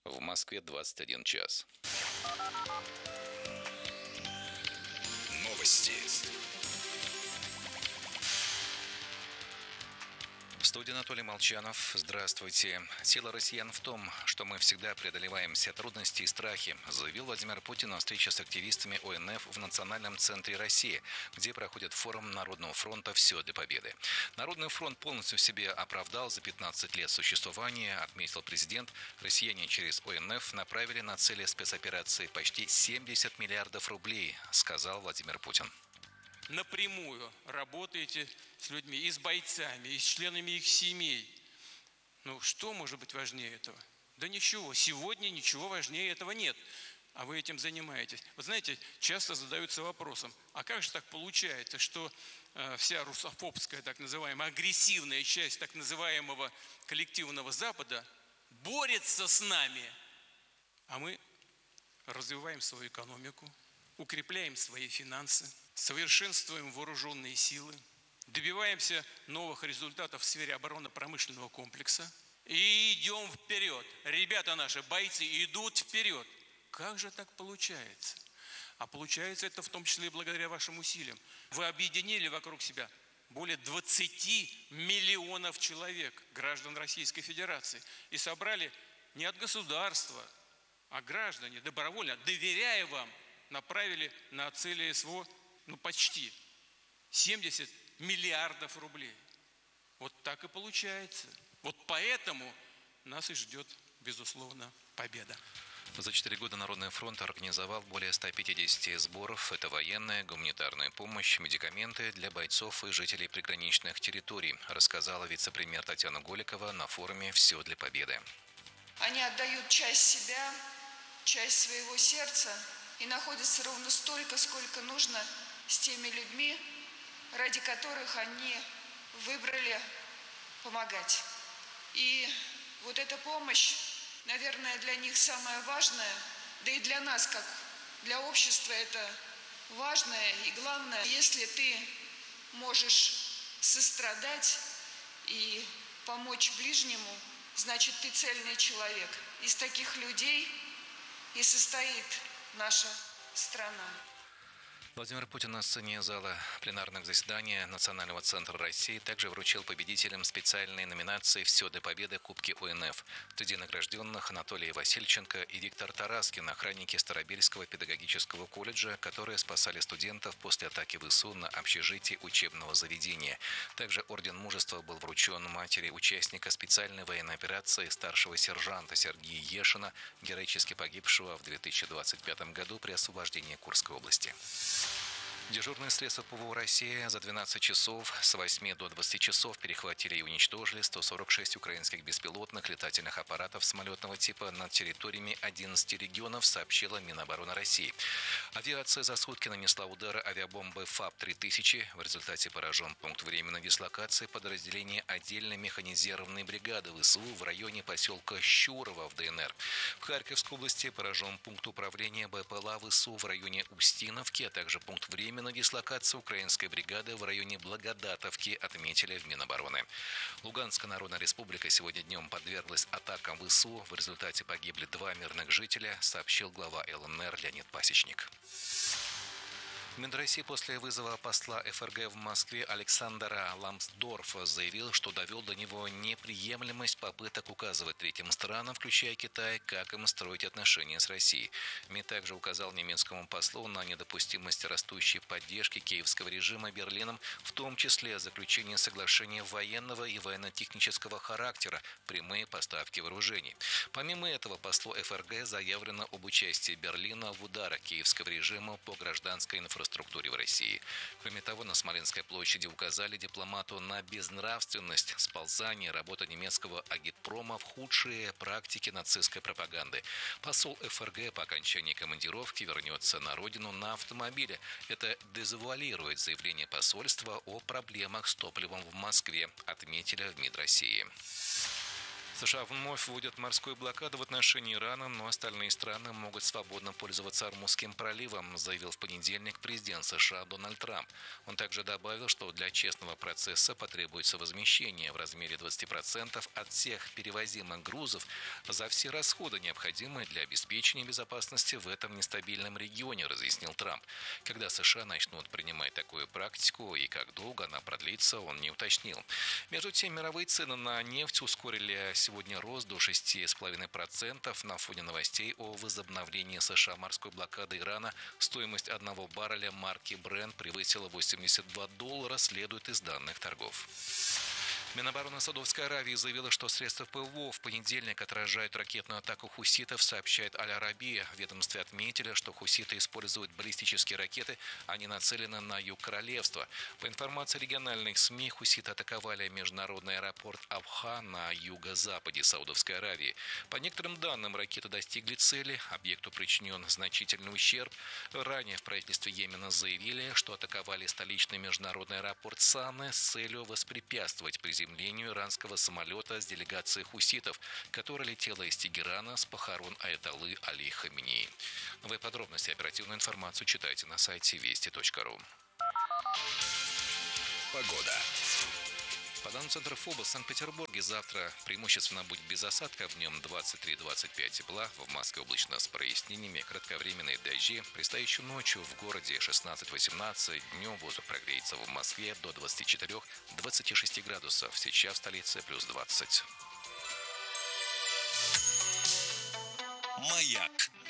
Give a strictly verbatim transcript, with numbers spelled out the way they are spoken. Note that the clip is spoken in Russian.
В Москве двадцать один час. Новости. В студии Анатолий Молчанов. Здравствуйте. Сила россиян в том, что мы всегда преодолеваем все трудности и страхи, заявил Владимир Путин на встрече с активистами О Н Ф в Национальном центре России, где проходит форум Народного фронта «Все для победы». Народный фронт полностью в себе оправдал за пятнадцать лет существования, отметил президент. Россияне через О Н Ф направили на цели спецоперации почти семьдесят миллиардов рублей, сказал Владимир Путин. Напрямую работаете с людьми, и с бойцами, и с членами их семей. Ну, что может быть важнее этого? Да ничего. Сегодня ничего важнее этого нет. А вы этим занимаетесь. Вы знаете, часто задаются вопросом, а как же так получается, что э, вся русофобская, так называемая, агрессивная часть так называемого коллективного Запада борется с нами, а мы развиваем свою экономику, укрепляем свои финансы, совершенствуем вооруженные силы, добиваемся новых результатов в сфере оборонно-промышленного комплекса и идем вперед. Ребята наши, бойцы, идут вперед. Как же так получается? А получается это в том числе и благодаря вашим усилиям. Вы объединили вокруг себя более двадцати миллионов человек, граждан Российской Федерации, и собрали не от государства, а граждане добровольно, доверяя вам, направили на цели эс вэ о ну, почти семьдесят миллиардов рублей. Вот так и получается. Вот поэтому нас и ждет, безусловно, победа. За четыре года Народный фронт организовал более ста пятидесяти сборов. Это военная, гуманитарная помощь, медикаменты для бойцов и жителей приграничных территорий, рассказала вице-премьер Татьяна Голикова на форуме «Все для победы». Они отдают часть себя, часть своего сердца и находятся ровно столько, сколько нужно с теми людьми, ради которых они выбрали помогать. И вот эта помощь, наверное, для них самое важное, да и для нас, как для общества, это важное и главное. Если ты можешь сострадать и помочь ближнему, значит, ты цельный человек. Из таких людей и состоит наша страна. Владимир Путин на сцене зала пленарных заседаний Национального центра России также вручил победителям специальные номинации «Все для победы» Кубки О Н Ф. Среди награжденных Анатолий Васильченко и Виктор Тараскин, охранники Старобельского педагогического колледжа, которые спасали студентов после атаки вэ эс у на общежитие учебного заведения. Также орден мужества был вручен матери участника специальной военной операции старшего сержанта Сергея Ешина, героически погибшего в две тысячи двадцать пятом году при освобождении Курской области. Дежурные средства Пэ вэ о России за двенадцать часов с восьми до двадцати часов перехватили и уничтожили сто сорок шесть украинских беспилотных летательных аппаратов самолетного типа над территориями одиннадцати регионов, сообщила Минобороны России. Авиация за сутки нанесла удары авиабомбы ФАБ три тысячи. В результате поражен пункт временной дислокации подразделения отдельной механизированной бригады вэ эс у в районе поселка Щурово в Дэ эн эр. В Харьковской области поражен пункт управления Бэ Пэ Эл А вэ эс у в районе Устиновки, а также пункт временной на дислокацию украинской бригады в районе Благодатовки, отметили в Минобороны. Луганская Народная Республика сегодня днем подверглась атакам вэ эс у. В результате погибли два мирных жителя, сообщил глава Эл Эн Эр Леонид Пасечник. Мин России после вызова посла Эф Эр Гэ в Москве Александра Ламсдорфа заявил, что довел до него неприемлемость попыток указывать третьим странам, включая Китай, как им строить отношения с Россией. МИД также указал немецкому послу на недопустимость растущей поддержки киевского режима Берлином, в том числе заключение соглашения военного и военно-технического характера, прямые поставки вооружений. Помимо этого, послу Эф Эр Гэ заявлено об участии Берлина в ударах киевского режима по гражданской инфраструктуре структуре в России. Кроме того, на Смоленской площади указали дипломату на безнравственность сползания работы немецкого агитпрома в худшие практики нацистской пропаганды. Посол Эф Эр Гэ по окончании командировки вернется на родину на автомобиле. Это дезавуалирует заявление посольства о проблемах с топливом в Москве, отметили в МИД России. США вновь вводят морскую блокаду в отношении Ирана, но остальные страны могут свободно пользоваться Ормузским проливом, заявил в понедельник президент США Дональд Трамп. Он также добавил, что для честного процесса потребуется возмещение в размере двадцати процентов от всех перевозимых грузов за все расходы, необходимые для обеспечения безопасности в этом нестабильном регионе, разъяснил Трамп. Когда США начнут принимать такую практику и как долго она продлится, он не уточнил. Между тем, мировые цены на нефть ускорили сегодня рост до шести целых пяти десятых процента на фоне новостей о возобновлении США морской блокады Ирана. Стоимость одного барреля марки Brent превысила восемьдесят два доллара, следует из данных торгов. Минобороны Саудовской Аравии заявила, что средства ПВО в понедельник отражают ракетную атаку хуситов, сообщает Аль-Арабия. В ведомстве отметили, что хуситы используют баллистические ракеты, они нацелены на юг королевства. По информации региональных СМИ, хуситы атаковали международный аэропорт Абха на юго-западе Саудовской Аравии. По некоторым данным, ракеты достигли цели, объекту причинен значительный ущерб. Ранее в правительстве Йемена заявили, что атаковали столичный международный аэропорт Саны с целью воспрепятствовать приземлению иранского самолета с делегацией хуситов, которая летела из Тегерана с похорон Аятоллы Али Хаминеи. Новые подробности и оперативную информацию читайте на сайте вести точка ру. Погода. По данным Центра ФОБОС, в Санкт-Петербурге завтра преимущественно будет без осадков, днем двадцать три - двадцать пять тепла, в Москве облачно с прояснениями, кратковременные дожди. Предстоящей ночью в городе шестнадцать - восемнадцать, днем воздух прогреется в Москве до двадцати четырёх - двадцати шести градусов, сейчас в столице плюс двадцать. Маяк.